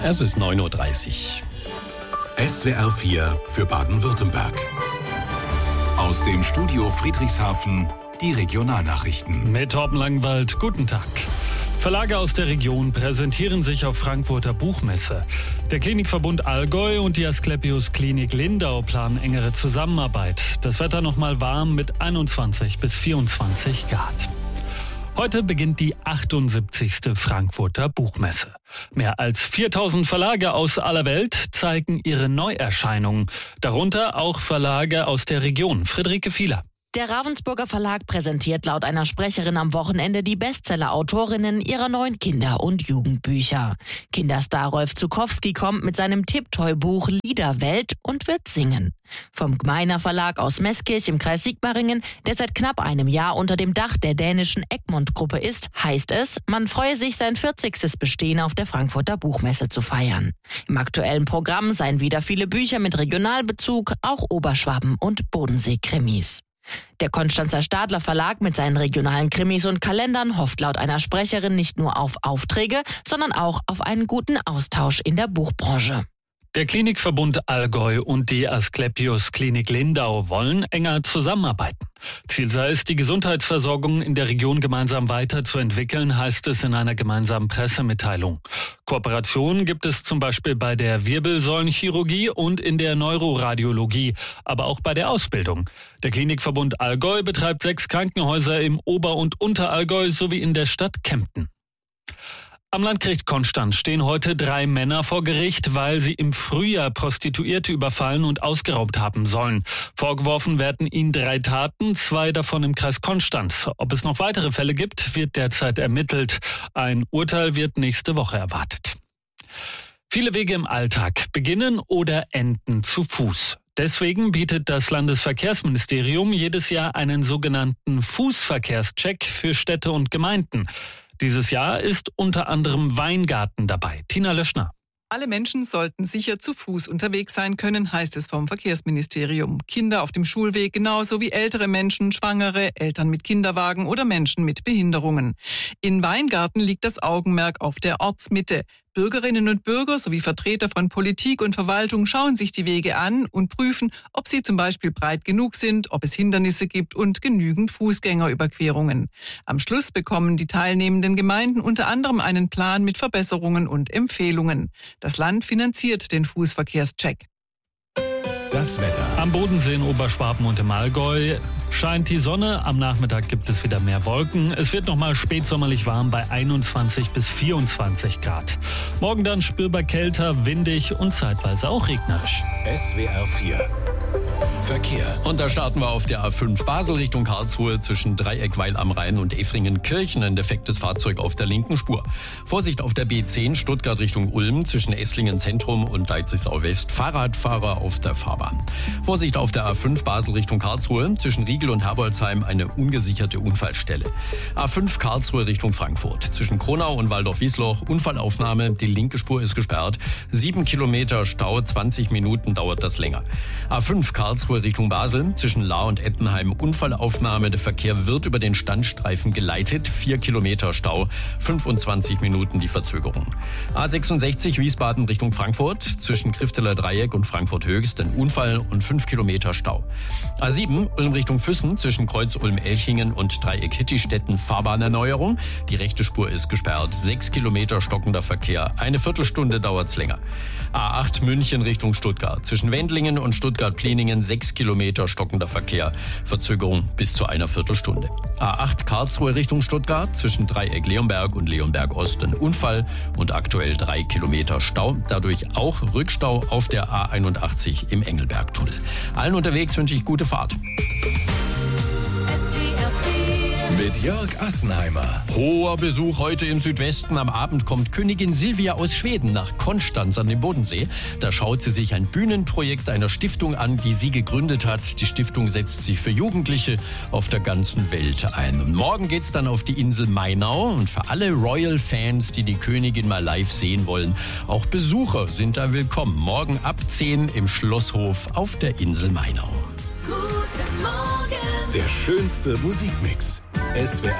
Es ist 9:30 Uhr. SWR 4 für Baden-Württemberg. Aus dem Studio Friedrichshafen die Regionalnachrichten. Mit Torben Langwald, guten Tag. Verlage aus der Region präsentieren sich auf Frankfurter Buchmesse. Der Klinikverbund Allgäu und die Asklepios Klinik Lindau planen engere Zusammenarbeit. Das Wetter nochmal warm mit 21 bis 24 Grad. Heute beginnt die 78. Frankfurter Buchmesse. Mehr als 4000 Verlage aus aller Welt zeigen ihre Neuerscheinungen. Darunter auch Verlage aus der Region. Friederike Fieler. Der Ravensburger Verlag präsentiert laut einer Sprecherin am Wochenende die Bestseller-Autorinnen ihrer neuen Kinder- und Jugendbücher. Kinderstar Rolf Zuckowski kommt mit seinem Tipptoy-Buch Liederwelt und wird singen. Vom Gmeiner Verlag aus Meßkirch im Kreis Sigmaringen, der seit knapp einem Jahr unter dem Dach der dänischen Egmont-Gruppe ist, heißt es, man freue sich, sein 40. Bestehen auf der Frankfurter Buchmesse zu feiern. Im aktuellen Programm seien wieder viele Bücher mit Regionalbezug, auch Oberschwaben- und Bodensee-Krimis. Der Konstanzer Stadler Verlag mit seinen regionalen Krimis und Kalendern hofft laut einer Sprecherin nicht nur auf Aufträge, sondern auch auf einen guten Austausch in der Buchbranche. Der Klinikverbund Allgäu und die Asklepios Klinik Lindau wollen enger zusammenarbeiten. Ziel sei es, die Gesundheitsversorgung in der Region gemeinsam weiterzuentwickeln, heißt es in einer gemeinsamen Pressemitteilung. Kooperationen gibt es zum Beispiel bei der Wirbelsäulenchirurgie und in der Neuroradiologie, aber auch bei der Ausbildung. Der Klinikverbund Allgäu betreibt 6 Krankenhäuser im Ober- und Unterallgäu sowie in der Stadt Kempten. Am Landgericht Konstanz stehen heute 3 Männer vor Gericht, weil sie im Frühjahr Prostituierte überfallen und ausgeraubt haben sollen. Vorgeworfen werden ihnen 3 Taten, 2 davon im Kreis Konstanz. Ob es noch weitere Fälle gibt, wird derzeit ermittelt. Ein Urteil wird nächste Woche erwartet. Viele Wege im Alltag beginnen oder enden zu Fuß. Deswegen bietet das Landesverkehrsministerium jedes Jahr einen sogenannten Fußverkehrscheck für Städte und Gemeinden. Dieses Jahr ist unter anderem Weingarten dabei. Tina Löschner. Alle Menschen sollten sicher zu Fuß unterwegs sein können, heißt es vom Verkehrsministerium. Kinder auf dem Schulweg genauso wie ältere Menschen, Schwangere, Eltern mit Kinderwagen oder Menschen mit Behinderungen. In Weingarten liegt das Augenmerk auf der Ortsmitte. Bürgerinnen und Bürger sowie Vertreter von Politik und Verwaltung schauen sich die Wege an und prüfen, ob sie zum Beispiel breit genug sind, ob es Hindernisse gibt und genügend Fußgängerüberquerungen. Am Schluss bekommen die teilnehmenden Gemeinden unter anderem einen Plan mit Verbesserungen und Empfehlungen. Das Land finanziert den Fußverkehrscheck. Das Wetter. Am Bodensee in Oberschwaben und im Allgäu scheint die Sonne. Am Nachmittag gibt es wieder mehr Wolken. Es wird nochmal spätsommerlich warm bei 21 bis 24 Grad. Morgen dann spürbar kälter, windig und zeitweise auch regnerisch. SWR 4 Verkehr. Und da starten wir auf der A5 Basel Richtung Karlsruhe zwischen Dreieckweil am Rhein und Effringen-Kirchen. Ein defektes Fahrzeug auf der linken Spur. Vorsicht auf der B10 Stuttgart Richtung Ulm zwischen Esslingen Zentrum und Leipzig West. Fahrradfahrer auf der Fahrbahn. Vorsicht auf der A5 Basel Richtung Karlsruhe zwischen Riegel und Herbolzheim eine ungesicherte Unfallstelle. A5 Karlsruhe Richtung Frankfurt zwischen Kronau und Waldorf-Wiesloch Unfallaufnahme. Die linke Spur ist gesperrt. 7 Kilometer Stau, 20 Minuten dauert das länger. A5 Karlsruhe Richtung Basel zwischen Lahr und Ettenheim Unfallaufnahme. Der Verkehr wird über den Standstreifen geleitet. 4 Kilometer Stau, 25 Minuten die Verzögerung. A66 Wiesbaden Richtung Frankfurt zwischen Krifteler Dreieck und Frankfurt Höchst ein Unfall und 5 Kilometer Stau. A7 Ulm Richtung Füssen zwischen Kreuz Ulm-Elchingen und Dreieck Hittistetten Fahrbahnerneuerung. Die rechte Spur ist gesperrt. 6 Kilometer stockender Verkehr. Eine Viertelstunde dauert's länger. A8 München Richtung Stuttgart zwischen Wendlingen und Stuttgart-Pleningen 6 Kilometer stockender Verkehr. Verzögerung bis zu einer Viertelstunde. A8 Karlsruhe Richtung Stuttgart zwischen Dreieck Leonberg und Leonberg Ost ein Unfall und aktuell 3 Kilometer Stau. Dadurch auch Rückstau auf der A81 im Engelbergtunnel. Allen unterwegs wünsche ich gute Fahrt. Mit Jörg Assenheimer. Hoher Besuch heute im Südwesten. Am Abend kommt Königin Silvia aus Schweden nach Konstanz an den Bodensee. Da schaut sie sich ein Bühnenprojekt einer Stiftung an, die sie gegründet hat. Die Stiftung setzt sich für Jugendliche auf der ganzen Welt ein. Und morgen geht's dann auf die Insel Mainau. Und für alle Royal-Fans, die die Königin mal live sehen wollen, auch Besucher sind da willkommen. Morgen ab 10 im Schlosshof auf der Insel Mainau. Der schönste Musikmix. SWR